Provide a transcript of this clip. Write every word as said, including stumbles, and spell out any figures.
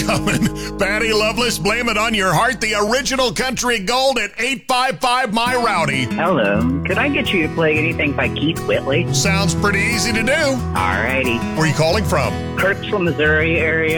coming. Patty Loveless, blame it on your heart. The original country gold at eight five five My Rowdy. Hello. Could I get you to play anything by Keith Whitley? Sounds pretty easy to do. Alrighty. Where are you calling from? Kirksville, Missouri area.